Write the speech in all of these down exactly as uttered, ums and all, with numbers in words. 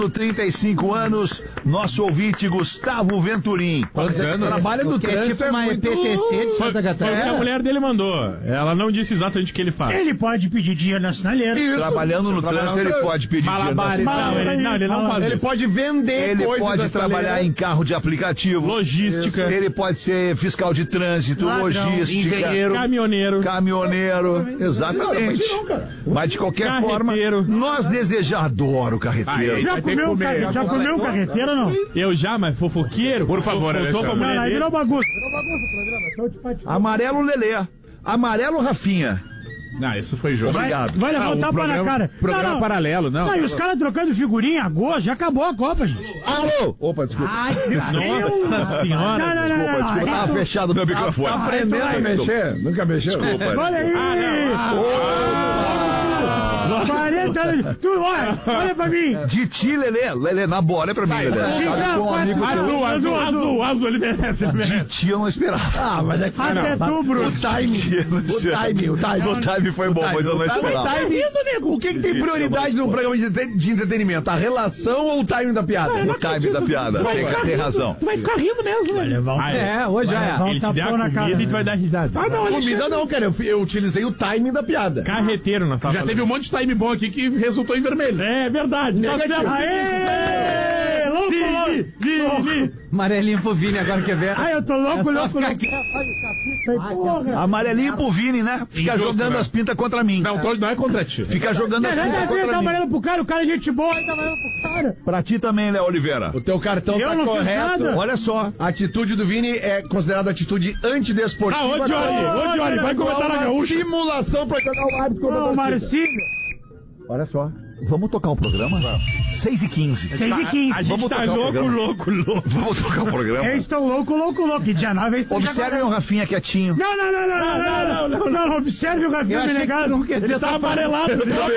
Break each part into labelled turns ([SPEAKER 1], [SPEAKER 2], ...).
[SPEAKER 1] trinta e cinco anos, nosso ouvinte Gustavo Venturim.
[SPEAKER 2] Quantos anos?
[SPEAKER 3] Trabalha no
[SPEAKER 4] Que é
[SPEAKER 3] trânsito,
[SPEAKER 4] tipo
[SPEAKER 3] é
[SPEAKER 4] uma
[SPEAKER 3] muito...
[SPEAKER 4] E P T C de Santa
[SPEAKER 2] Foi o que a
[SPEAKER 4] Catarina.
[SPEAKER 2] mulher dele mandou. Ela não disse exatamente o que ele faz.
[SPEAKER 5] Ele pode pedir dinheiro na sinaleira.
[SPEAKER 3] Isso.
[SPEAKER 1] Trabalhando no
[SPEAKER 3] Trabalhando
[SPEAKER 1] trânsito,
[SPEAKER 3] no
[SPEAKER 1] ele
[SPEAKER 3] trânsito.
[SPEAKER 1] pode pedir dinheiro.
[SPEAKER 2] Malabares.
[SPEAKER 1] na-
[SPEAKER 2] Não, ele não, ele não faz
[SPEAKER 3] Ele
[SPEAKER 2] isso.
[SPEAKER 3] pode vender
[SPEAKER 1] Ele
[SPEAKER 3] coisas
[SPEAKER 1] pode
[SPEAKER 3] da
[SPEAKER 1] trabalhar
[SPEAKER 3] sinaleira.
[SPEAKER 1] em carro de aplicativo.
[SPEAKER 2] Logística.
[SPEAKER 1] Ele pode ser fiscal de trânsito,
[SPEAKER 5] Ladrão,
[SPEAKER 1] logística,
[SPEAKER 2] Engenheiro. Caminhoneiro.
[SPEAKER 1] caminhoneiro. Exatamente.
[SPEAKER 3] Não, cara.
[SPEAKER 1] Mas de qualquer
[SPEAKER 2] Carreteiro.
[SPEAKER 1] forma, nós desejamos. Adoro carreteiro.
[SPEAKER 2] Aí.
[SPEAKER 5] Já
[SPEAKER 2] Vai ter que
[SPEAKER 5] comeu,
[SPEAKER 2] comer.
[SPEAKER 5] carre... já comeu um carreteiro ou não?
[SPEAKER 2] Eu já, mas fofoqueiro.
[SPEAKER 6] Por favor,
[SPEAKER 2] Voltou pra
[SPEAKER 6] Alexandre.
[SPEAKER 5] Não,
[SPEAKER 2] mulher
[SPEAKER 5] não,
[SPEAKER 2] dele.
[SPEAKER 5] virou bagunça. Virou bagunça o programa. Show de patifada.
[SPEAKER 1] Amarelo Lelê. Amarelo Rafinha.
[SPEAKER 6] Não, isso foi justo.
[SPEAKER 5] Vai,
[SPEAKER 1] Obrigado.
[SPEAKER 5] vai levar
[SPEAKER 6] Ah,
[SPEAKER 5] um
[SPEAKER 6] o
[SPEAKER 5] tapa na
[SPEAKER 6] programa-
[SPEAKER 5] cara.
[SPEAKER 6] programa
[SPEAKER 5] não, não.
[SPEAKER 6] paralelo, não.
[SPEAKER 5] Não, e os caras trocando figurinha, gosto, já acabou a Copa, gente.
[SPEAKER 1] Alô! Opa, desculpa.
[SPEAKER 4] Ai,
[SPEAKER 2] Nossa senhora.
[SPEAKER 5] Não, não, não,
[SPEAKER 1] Desculpa,
[SPEAKER 5] não, não.
[SPEAKER 1] desculpa.
[SPEAKER 5] Aí
[SPEAKER 1] Tava
[SPEAKER 5] tu-
[SPEAKER 1] fechado o meu microfone.
[SPEAKER 3] Tá aprendendo a mexer? Nunca mexeu?
[SPEAKER 1] Desculpa.
[SPEAKER 5] Olha aí! quarenta anos. Tu, olha, olha pra mim.
[SPEAKER 1] De ti, Lelê. Lelê, na bola, olha pra mim, Lelê.
[SPEAKER 5] Sim,
[SPEAKER 1] Sabe
[SPEAKER 5] não,
[SPEAKER 1] que um amigo
[SPEAKER 5] quatro-
[SPEAKER 1] teu...
[SPEAKER 2] Azul, azul, azul, azul, ele merece, ele merece.
[SPEAKER 1] De ti eu não esperava.
[SPEAKER 3] Ah, mas é que
[SPEAKER 5] Até tu, Bruno.
[SPEAKER 3] O timing. O timing, o timing.
[SPEAKER 1] O time foi bom, mas eu não
[SPEAKER 3] O
[SPEAKER 1] esperava.
[SPEAKER 3] timing, nego. O que, que tem prioridade num programa de, entre- de entretenimento? A relação ou o timing da piada?
[SPEAKER 1] O time da piada. Tem, tem razão.
[SPEAKER 4] Tu vai ficar rindo mesmo,
[SPEAKER 5] Vai
[SPEAKER 4] né?
[SPEAKER 5] levar um
[SPEAKER 2] Ah,
[SPEAKER 4] É, hoje já é.
[SPEAKER 5] Vai
[SPEAKER 2] Ele te
[SPEAKER 5] um
[SPEAKER 2] der a
[SPEAKER 5] tapão na
[SPEAKER 2] comida
[SPEAKER 5] cara,
[SPEAKER 2] e tu
[SPEAKER 5] né?
[SPEAKER 2] vai dar risada.
[SPEAKER 3] Ah, não, comida não, cara. Eu, eu utilizei o timing da piada.
[SPEAKER 2] Carreteiro, nós tava
[SPEAKER 6] Já teve um monte de time bom aqui que resultou em vermelho.
[SPEAKER 2] É verdade, tá certo.
[SPEAKER 5] Aê! Louco, louco!
[SPEAKER 4] Amarelinho pro Vini, agora quer ver?
[SPEAKER 5] Ai, eu tô louco,
[SPEAKER 4] É só
[SPEAKER 5] louco,
[SPEAKER 4] ficar
[SPEAKER 5] louco.
[SPEAKER 4] aqui.
[SPEAKER 5] Ai, porra.
[SPEAKER 1] Amarelinho pro Vini, né? Fica
[SPEAKER 6] Injusto,
[SPEAKER 1] jogando
[SPEAKER 6] né?
[SPEAKER 1] as pintas contra mim.
[SPEAKER 6] Não, tô- não é contra ti.
[SPEAKER 1] Fica jogando as
[SPEAKER 5] Não,
[SPEAKER 1] pintas
[SPEAKER 5] não, não,
[SPEAKER 1] contra
[SPEAKER 5] tá
[SPEAKER 1] mim.
[SPEAKER 5] amarelo pro cara, o cara é gente boa, tá amarelo pro cara.
[SPEAKER 1] Pra ti também, Léo Oliveira.
[SPEAKER 3] O teu cartão
[SPEAKER 5] Eu
[SPEAKER 3] tá
[SPEAKER 5] não fiz
[SPEAKER 3] correto.
[SPEAKER 5] nada.
[SPEAKER 1] Olha só.
[SPEAKER 3] A atitude do Vini é considerada atitude antidesportiva.
[SPEAKER 2] Ah, ô Johnny, ô Johnny, vai comentar na
[SPEAKER 3] uma
[SPEAKER 2] gaúcha.
[SPEAKER 3] simulação pra jogar o árbitro contra a
[SPEAKER 5] Ô,
[SPEAKER 3] torcida.
[SPEAKER 5] Marcílio.
[SPEAKER 1] Olha só. Vamos tocar um programa? seis e quinze.
[SPEAKER 5] seis e quinze.
[SPEAKER 2] A gente
[SPEAKER 1] Vamos
[SPEAKER 2] tá
[SPEAKER 1] tocar o
[SPEAKER 2] louco,
[SPEAKER 1] programa.
[SPEAKER 2] louco, louco.
[SPEAKER 1] Vamos tocar um programa?
[SPEAKER 5] Eu estou louco, louco, louco. E dia nove eu estou
[SPEAKER 1] Observem o Rafinha quietinho.
[SPEAKER 5] Não, não, não, não, não, não, não, não, não, observe o
[SPEAKER 4] Eu
[SPEAKER 5] Rafinha
[SPEAKER 4] achei que tu
[SPEAKER 5] Menegado.
[SPEAKER 4] não quer dizer
[SPEAKER 2] Tá
[SPEAKER 4] essa
[SPEAKER 2] amarelado.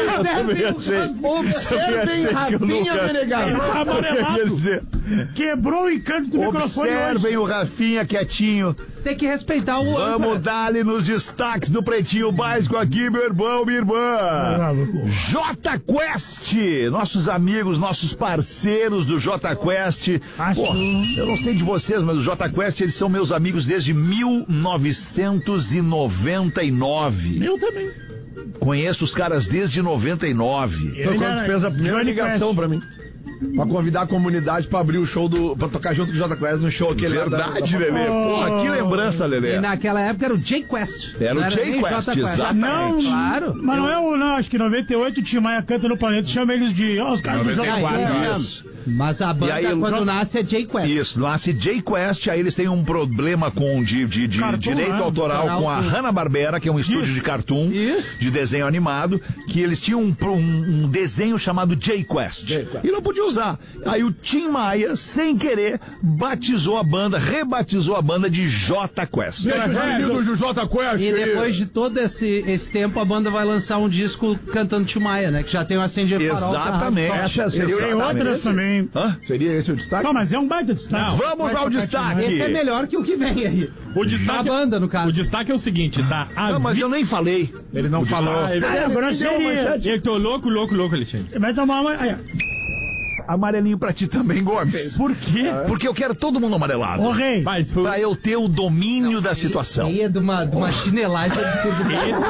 [SPEAKER 3] Observem Rafinha Menegado.
[SPEAKER 2] Tá amarelado.
[SPEAKER 1] Quer dizer,
[SPEAKER 5] Quebrou o encanto do microfone hoje.
[SPEAKER 1] observem o Rafinha quietinho.
[SPEAKER 4] Tem que respeitar o
[SPEAKER 1] Vamos dar-lhe nos destaques do Pretinho Básico aqui, meu irmão, minha irmã. J Quest, nossos amigos, nossos parceiros do J Quest.
[SPEAKER 5] Acho-
[SPEAKER 1] Pô, eu não sei de vocês, mas o J Quest, eles são meus amigos desde mil novecentos e noventa e nove.
[SPEAKER 6] Eu também.
[SPEAKER 1] Conheço os caras desde noventa e nove.
[SPEAKER 5] Eu
[SPEAKER 3] Foi quando
[SPEAKER 5] ainda-
[SPEAKER 3] tu fez a primeira
[SPEAKER 5] Johnny
[SPEAKER 3] ligação
[SPEAKER 5] Quest.
[SPEAKER 3] pra mim. Pra convidar a comunidade pra abrir o show do. Pra tocar junto com o J Quest no show aquele lá da-
[SPEAKER 1] Verdade,
[SPEAKER 3] da-
[SPEAKER 1] Lelê. Porra, que lembrança, Lelê.
[SPEAKER 4] E naquela época era o J-Quest.
[SPEAKER 1] Era o
[SPEAKER 4] Não nem
[SPEAKER 1] J-Quest,
[SPEAKER 4] J
[SPEAKER 1] exatamente.
[SPEAKER 5] Não,
[SPEAKER 4] Claro.
[SPEAKER 5] mas não é o, não, acho que em noventa e oito o Tim Maia canta no planeta, chama eles de, ó, os caras do
[SPEAKER 6] noventa e
[SPEAKER 5] J
[SPEAKER 6] quatro,
[SPEAKER 5] Quest.
[SPEAKER 6] eu
[SPEAKER 4] Isso. Mas a banda,
[SPEAKER 1] aí,
[SPEAKER 4] quando
[SPEAKER 1] eu-
[SPEAKER 4] nasce, é J-Quest.
[SPEAKER 1] Isso, nasce J-Quest, aí eles têm um problema com de, de, de
[SPEAKER 5] Cartoon,
[SPEAKER 1] direito
[SPEAKER 5] né?
[SPEAKER 1] autoral
[SPEAKER 4] Autoral
[SPEAKER 1] com a
[SPEAKER 4] com-
[SPEAKER 1] Hanna-Barbera, que é um estúdio de cartoon,
[SPEAKER 4] Isso.
[SPEAKER 1] de desenho animado, que eles tinham um, pro- um- um desenho chamado J-Quest.
[SPEAKER 3] J-Quest.
[SPEAKER 1] E não podia usar. Aí o Tim Maia, sem querer, batizou a banda, rebatizou a banda de J-Quest.
[SPEAKER 3] Deixa os amigos do J Quest.
[SPEAKER 4] E
[SPEAKER 3] aí.
[SPEAKER 4] depois de todo esse, esse tempo, a banda vai lançar um disco cantando Tim Maia, né? Que já tem o Acende Farol.
[SPEAKER 1] Exatamente.
[SPEAKER 3] Essa seria
[SPEAKER 5] Tem
[SPEAKER 1] Exatamente.
[SPEAKER 5] outras também.
[SPEAKER 1] Hã?
[SPEAKER 3] Seria esse o destaque?
[SPEAKER 5] Não, mas é um baita destaque.
[SPEAKER 1] Vamos ao destaque.
[SPEAKER 4] Esse é melhor que o que vem aí.
[SPEAKER 2] O destaque,
[SPEAKER 4] A banda, no caso.
[SPEAKER 2] O destaque é o seguinte, tá? A
[SPEAKER 1] Não, mas
[SPEAKER 2] vi-
[SPEAKER 1] eu nem falei.
[SPEAKER 2] Ele não falou.
[SPEAKER 5] Ah, é grosseria.
[SPEAKER 2] Eu tô louco, louco, louco, Alexandre.
[SPEAKER 5] Vai tomar uma... aí,
[SPEAKER 1] Amarelinho pra ti também, Gomes.
[SPEAKER 2] Por quê?
[SPEAKER 1] Porque eu quero todo mundo amarelado.
[SPEAKER 5] Ô, rei.
[SPEAKER 2] Mas foi...
[SPEAKER 1] Pra eu ter o domínio da situação.
[SPEAKER 4] Aí é de uma, de uma chinelagem absurda.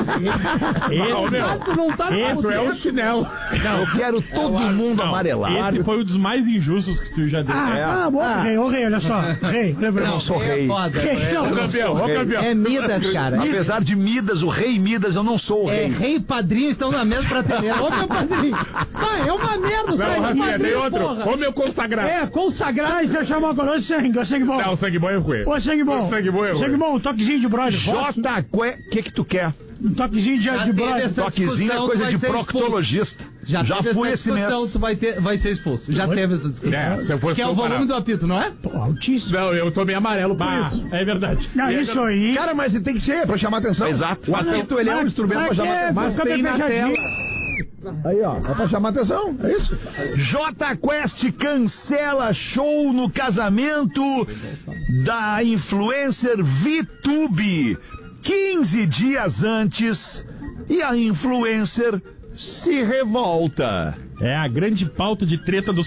[SPEAKER 2] Esse,
[SPEAKER 4] Ah, tu não tá
[SPEAKER 2] esse é o chinelo. Não,
[SPEAKER 1] Eu quero todo mundo
[SPEAKER 2] não,
[SPEAKER 1] amarelado.
[SPEAKER 2] esse foi um dos mais injustos que tu já deu.
[SPEAKER 5] Ah, ah, bom, rei, ô, rei, olha só. Rei, lembra?
[SPEAKER 1] Eu não sou rei.
[SPEAKER 4] É foda.
[SPEAKER 5] Rei,
[SPEAKER 4] É,
[SPEAKER 5] não,
[SPEAKER 2] Campeão, ó, campeão.
[SPEAKER 4] é Midas, cara.
[SPEAKER 1] Apesar de Midas, o rei Midas, eu não sou o
[SPEAKER 4] É,
[SPEAKER 1] rei.
[SPEAKER 4] rei e padrinho estão na mesma prateleira. Ô, meu padrinho. Ah, é uma merda. Os
[SPEAKER 6] Não,
[SPEAKER 4] caras de
[SPEAKER 6] Rafinha, tem
[SPEAKER 4] padrinho,
[SPEAKER 6] outro.
[SPEAKER 4] porra.
[SPEAKER 6] Ô, meu consagrado.
[SPEAKER 4] É, consagrado.
[SPEAKER 5] Ah, você chamou agora, ô sangue, ô sangue bom.
[SPEAKER 6] Não, sangue bom eu fui.
[SPEAKER 5] Ô sangue bom.
[SPEAKER 6] Sangue bom, eu-
[SPEAKER 5] Sangue bom, um toquezinho de brother. Posso?
[SPEAKER 1] Jota, o que que tu quer?
[SPEAKER 5] Um toquezinho de,
[SPEAKER 4] Já
[SPEAKER 5] de
[SPEAKER 4] teve
[SPEAKER 5] brother.
[SPEAKER 4] essa
[SPEAKER 1] Toquezinho é
[SPEAKER 4] discussão,
[SPEAKER 1] coisa
[SPEAKER 4] tu
[SPEAKER 1] de
[SPEAKER 4] vai ser
[SPEAKER 1] proctologista.
[SPEAKER 4] Já,
[SPEAKER 1] Já
[SPEAKER 4] teve
[SPEAKER 1] fui
[SPEAKER 4] essa
[SPEAKER 1] esse
[SPEAKER 4] discussão,
[SPEAKER 1] mês.
[SPEAKER 4] tu vai, ter, vai ser expulso. Já
[SPEAKER 5] Oi?
[SPEAKER 4] teve essa discussão.
[SPEAKER 6] É, se eu fosse
[SPEAKER 4] Que é o
[SPEAKER 6] comparar.
[SPEAKER 4] volume do apito, não é?
[SPEAKER 5] Pô, altíssimo.
[SPEAKER 6] Não, eu tô bem amarelo por
[SPEAKER 2] Ah,
[SPEAKER 6] isso.
[SPEAKER 2] é verdade.
[SPEAKER 5] Não, isso aí...
[SPEAKER 3] Cara, mas tem que ser pra chamar atenção.
[SPEAKER 1] Exato.
[SPEAKER 3] O apito, ele é um
[SPEAKER 5] Mas-
[SPEAKER 3] instrumento
[SPEAKER 5] mas
[SPEAKER 3] pra chamar
[SPEAKER 5] é,
[SPEAKER 3] atenção.
[SPEAKER 5] mas
[SPEAKER 4] tem na
[SPEAKER 5] fechadinho.
[SPEAKER 3] Aí, ó, é pra chamar atenção. É isso.
[SPEAKER 1] J Quest cancela show no casamento da influencer VTube quinze dias antes e a influencer se revolta.
[SPEAKER 2] É a grande pauta de treta do